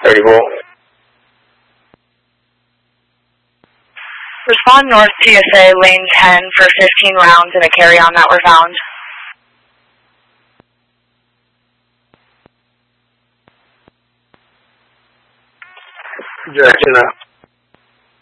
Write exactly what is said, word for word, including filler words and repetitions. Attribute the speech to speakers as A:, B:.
A: thirty-four.
B: Respond North T S A, lane ten for fifteen rounds and a carry-on that were found.
A: Jackson up.